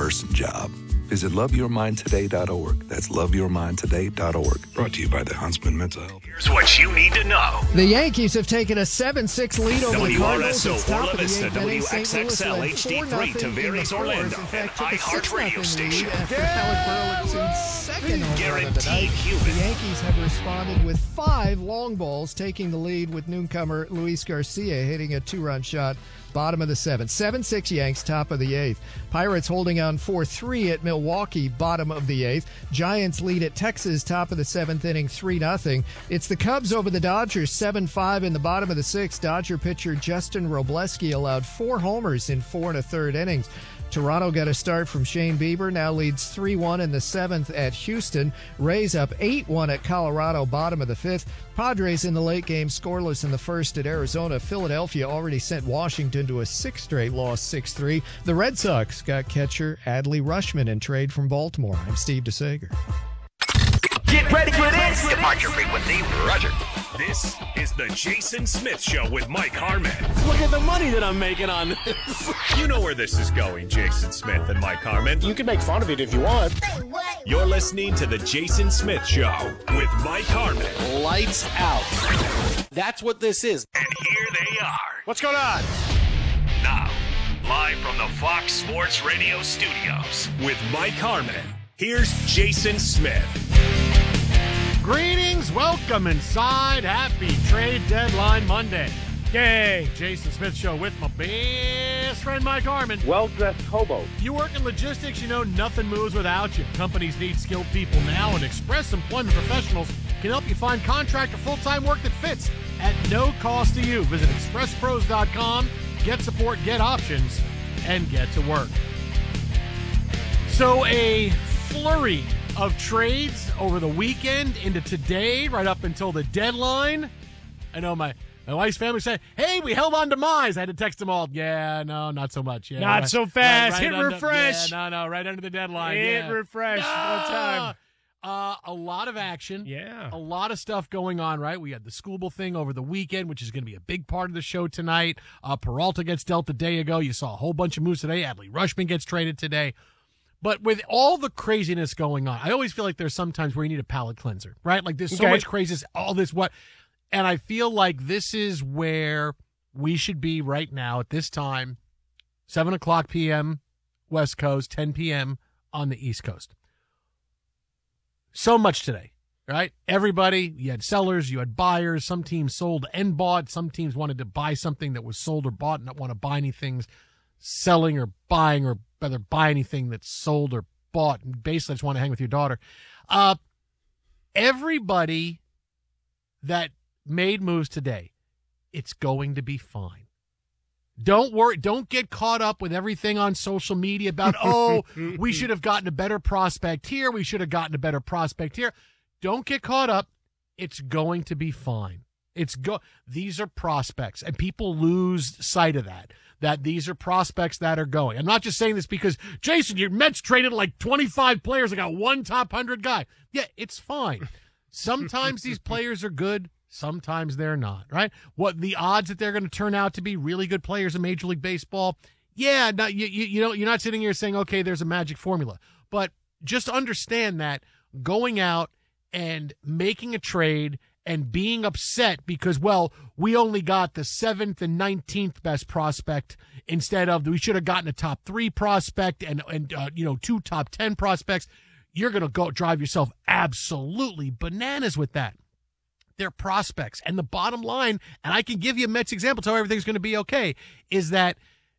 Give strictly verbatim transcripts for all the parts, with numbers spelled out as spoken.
person job. Visit love your mind today dot org. That's love your mind today dot org. Brought to you by the Huntsman Mental Health. Here's what you need to know. The Yankees have taken a seven six lead over the Cardinals. W R S O, It's top Orla of the Vista, eighth inning. Saint W X X L, Louis led H D three, four nothing in the Tavares, fourth. Orlando, In fact, and took a six iHeart Radio nothing station. lead after Alec Burlington's second home run of the Guaranteed night. human. The Yankees have responded with five long balls, taking the lead with newcomer Luis Garcia hitting a two-run shot. Bottom of the seventh. seven six Yanks, top of the eighth. Pirates holding on four three at Milwaukee, bottom of the eighth. Giants lead at Texas, top of the seventh inning, three nothing. It's the Cubs over the Dodgers, seven five in the bottom of the sixth. Dodger pitcher Justin Robleski allowed four homers in four and a third innings. Toronto got a start from Shane Bieber, now leads three one in the seventh at Houston. Rays up eight one at Colorado, bottom of the fifth. Padres in the late game scoreless in the first at Arizona. Philadelphia already sent Washington to a sixth straight loss, six three. The Red Sox got catcher Adley Rutschman in trade from Baltimore. I'm Steve DeSager. Get ready for this. Departure frequency, Roger. This is the Jason Smith Show with Mike Harmon. Look at the money that I'm making on this. You know where this is going, Jason Smith and Mike Harmon. You can make fun of it if you want. You're listening to the Jason Smith Show with Mike Harmon. Lights out. That's what this is. And here they are. What's going on? Now, live from the Fox Sports Radio studios with Mike Harmon. Here's Jason Smith. Greetings, welcome inside. Happy Trade Deadline Monday. Yay, Jason Smith Show with my best friend Mike Harmon. Well-dressed hobo. You work in logistics, you know nothing moves without you. Companies need skilled people now, and Express Employment Professionals can help you find contract or full-time work that fits at no cost to you. Visit express pros dot com, get support, get options, and get to work. So a flurry of trades over the weekend into today, right up until the deadline. I know my, my wife's family said, hey, we held on to Mize. I had to text them all. Yeah, no, not so much. Yeah, Not right, so fast. right, right Hit under, refresh. Yeah, no, no, right under the deadline. Hit yeah. refresh. No! One time. Uh, a lot of action. Yeah. A lot of stuff going on, right? We had the Skubal thing over the weekend, which is going to be a big part of the show tonight. Uh, Peralta gets dealt a day ago. You saw a whole bunch of moves today. Adley Rutschman gets traded today. But with all the craziness going on, I always feel like there's sometimes where you need a palate cleanser, right? Like there's so Okay. much craziness, all this what. And I feel like this is where we should be right now at this time, seven o'clock p.m. West Coast, ten p.m. on the East Coast. So much today, right? Everybody, you had sellers, you had buyers. Some teams sold and bought. Some teams wanted to buy something that was sold or bought and not want to buy anything selling or buying, or rather buy anything that's sold or bought. And basically, I just want to hang with your daughter. Uh, everybody that made moves today, it's going to be fine. Don't worry. Don't get caught up with everything on social media about, oh, we should have gotten a better prospect here. We should have gotten a better prospect here. Don't get caught up. It's going to be fine. It's go. These are prospects, and people lose sight of that, that these are prospects that are going. I'm not just saying this because, Jason, your Mets traded like twenty-five players. I got one top one hundred guy. Yeah, it's fine. Sometimes these players are good. Sometimes they're not, right? What the odds that they're going to turn out to be really good players in Major League Baseball? Yeah, no, you, you, you know, you're not sitting here saying, okay, there's a magic formula. But just understand that going out and making a trade and being upset because, well, we only got the seventh and nineteenth best prospect instead of we should have gotten a top three prospect and, and uh, you know, two top ten prospects, you're going to go drive yourself absolutely bananas with that. They're prospects. And the bottom line, and I can give you a Mets example, tell everything's going to be okay, is that,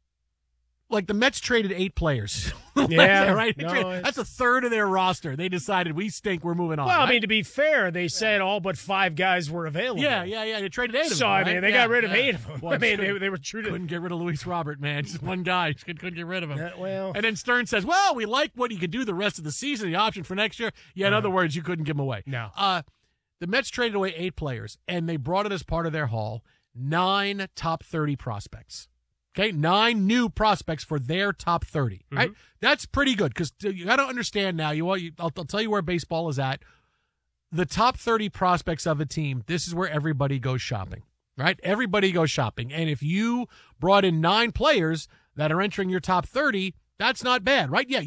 like, the Mets traded eight players. Yeah, right? no, That's a third of their roster. They decided we stink, we're moving on. Well, right? I mean, to be fair, they said all but five guys were available. Yeah, yeah, yeah. They traded eight of them. So, I right? mean, they yeah, got rid of yeah. eight of them. Well, I mean, they, couldn't- they were true to couldn't get rid of Luis Robert, man. Just one guy. Just couldn't, couldn't get rid of him. Yeah, well. And then Stern says, well, we like what he could do the rest of the season, the option for next year. Yeah, in Uh, other words, you couldn't give him away. No. Uh, the Mets traded away eight players, and they brought it as part of their haul, nine top thirty prospects. Okay, nine new prospects for their top thirty, right? Mm-hmm. That's pretty good because you got to understand now. You, you I'll, I'll tell you where baseball is at. The top thirty prospects of a team, this is where everybody goes shopping, right? Everybody goes shopping. And if you brought in nine players that are entering your top thirty, that's not bad, right? Yeah,